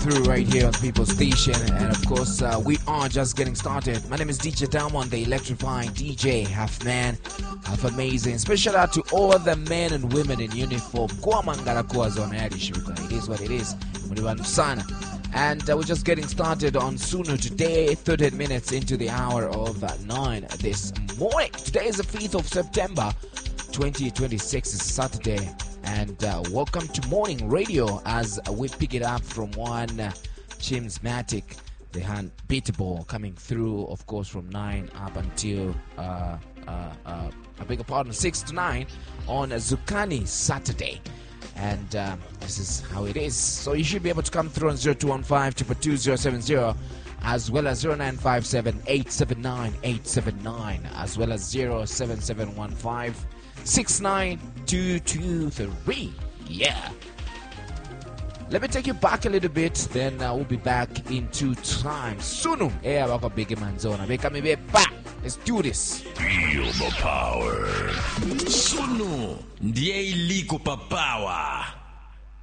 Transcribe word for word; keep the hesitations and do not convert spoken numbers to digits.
through right here on People's Station, and of course uh, we are just getting started. My name is D J Diamond, the electrifying D J, half man, half amazing. Special out to all the men and women in uniform. It is what it is. And uh, we're just getting started on Sunu today, thirty minutes into the hour of uh, nine this morning. Today is the fifth of September twenty twenty-six, it's Saturday. And uh, welcome to Morning Radio as uh, we pick it up from one uh, Chimsmatic, the hand beatable, coming through, of course, from nine up until, uh, uh, uh, I beg your pardon, six to nine on Zukani Saturday. And uh, this is how it is. So you should be able to come through on zero two one five, two two zero seven zero, as well as zero nine five seven, eight seven nine, eight seven nine, as well as zero seven seven one five, six nine two two three. Yeah. Let me take you back a little bit, then uh, we'll be back in two times. Sunu. Yeah, wako big manzona. Beka me back. Let's do this. Feel the power. Sunu ndiye iliko pa power.